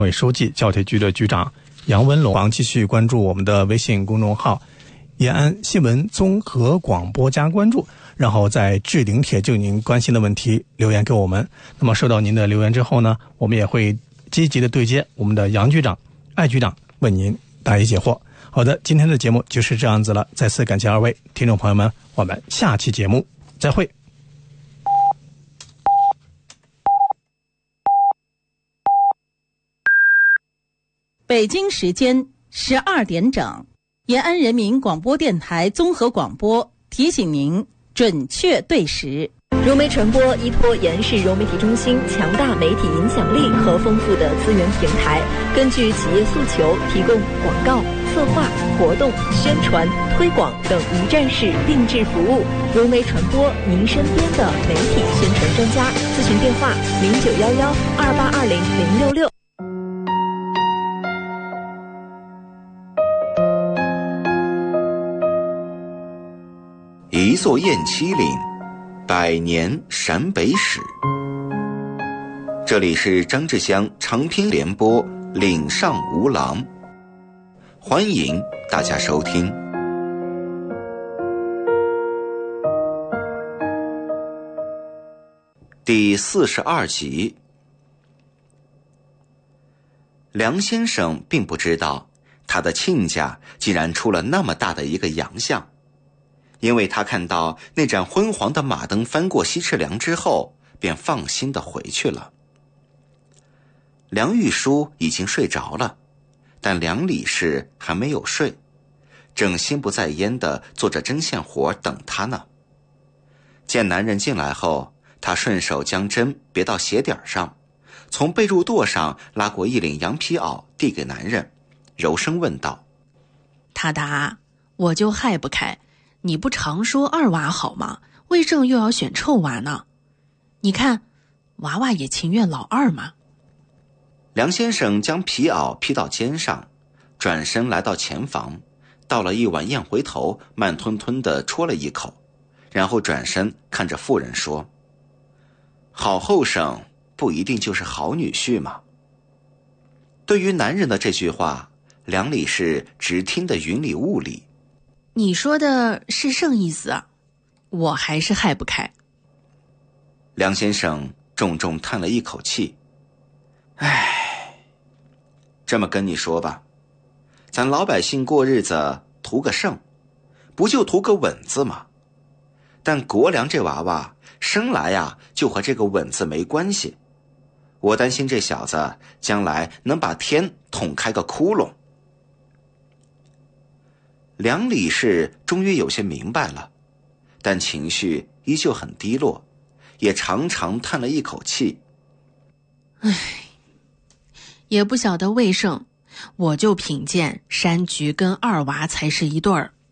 委书记、教铁局的局长杨文龙。继续关注我们的微信公众号延安新闻综合广播加关注，然后在置顶帖就您关心的问题留言给我们。那么收到您的留言之后呢，我们也会积极的对接我们的杨局长、艾局长，为您答疑解惑。好的，今天的节目就是这样子了，再次感谢二位听众朋友们，我们下期节目再会。 北京时间12点整，延安人民广播电台综合广播提醒您准确对时。 融媒传播依托延市融媒体中心强大媒体影响力和丰富的资源平台，根据企业诉求提供广告、策划、活动、宣传、推广等一站式定制服务。融媒传播，您身边的媒体宣传专家。咨询电话：091128200066。 一座雁栖岭，100年陕北史。这里是张志香长篇联播《岭上无狼》，欢迎大家收听。第42集。梁先生并不知道，他的亲家竟然出了那么大的一个洋相。因为他看到那盏昏黄的马灯翻过西赤梁之后，便放心地回去了。梁玉书已经睡着了，但梁理事还没有睡，正心不在焉地做着针线活等他呢。见男人进来后，他顺手将针别到鞋底上，从被褥垛上拉过一领羊皮袄递给男人，柔声问道： 他答，我就害不开，你不常说二娃好吗？为正又要选臭娃呢？你看，娃娃也情愿老二嘛。 梁先生将皮袄披到肩上，转身来到前房，倒了一碗燕回头，慢吞吞地戳了一口，然后转身看着妇人说：好后生不一定就是好女婿嘛。对于男人的这句话，梁理事只听得云里雾里。 你说的是甚意思啊？我还是害不开。 梁先生重重叹了一口气，唉，这么跟你说吧，咱老百姓过日子图个胜，不就图个稳字吗？但国良这娃娃生来呀就和这个稳字没关系，我担心这小子将来能把天捅开个窟窿。梁理事终于有些明白了，但情绪依旧很低落，也长长叹了一口气。 唉，也不晓得为甚，我就品见山菊跟二娃才是一对儿。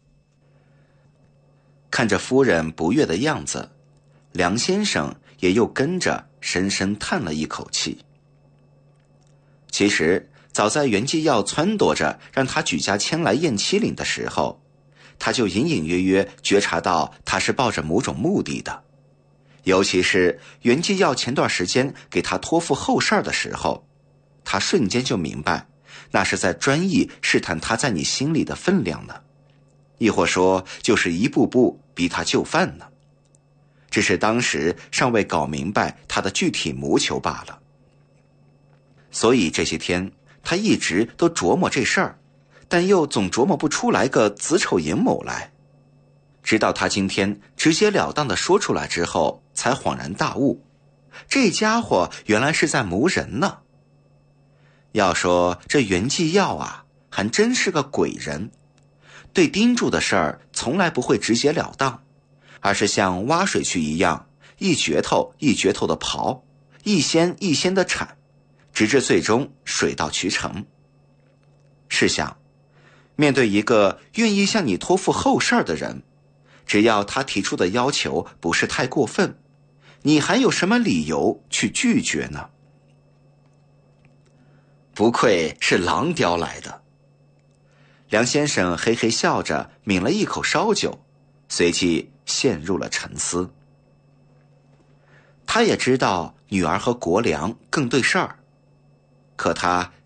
看着夫人不悦的样子，梁先生也又跟着深深叹了一口气。其实早在袁继耀撺掇着让他举家迁来雁栖岭的时候，他就隐隐约约觉察到他是抱着某种目的的。尤其是袁继耀前段时间给他托付后事的时候，他瞬间就明白，那是在专意试探他在你心里的分量呢，亦或说就是一步步逼他就范呢。只是当时尚未搞明白他的具体谋求罢了。所以这些天他一直都琢磨这事儿，但又总琢磨不出来个子丑寅卯来。直到他今天直截了当地说出来之后，才恍然大悟，这家伙原来是在谋人呢。要说这袁继耀啊，还真是个鬼人，对盯住的事儿从来不会直截了当，而是像挖水渠一样，一镢头一镢头的刨，一掀一掀的铲，直至最终水到渠成。试想，面对一个愿意向你托付后事的人，只要他提出的要求不是太过分，你还有什么理由去拒绝呢？不愧是狼叼来的。梁先生嘿嘿笑着抿了一口烧酒，随即陷入了沉思。他也知道女儿和国良更对事儿，可他